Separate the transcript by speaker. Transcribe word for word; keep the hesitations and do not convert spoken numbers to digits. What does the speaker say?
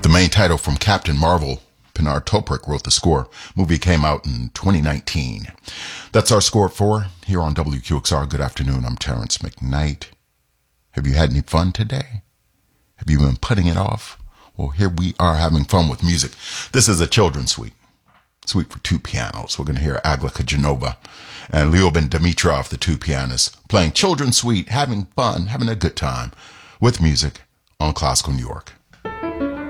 Speaker 1: The main title from Captain Marvel. Pinar Toprak wrote the score. Movie came out in twenty nineteen. That's our score at four here on W Q X R. Good afternoon. I'm Terrence McKnight. Have you had any fun today? Have you been putting it off? Well, here we are having fun with music. This is a children's suite. Suite for two pianos. We're going to hear Aglika Janova and Lyuben Dimitrov, the two pianists, playing children's suite, having fun, having a good time with music on Classical New York.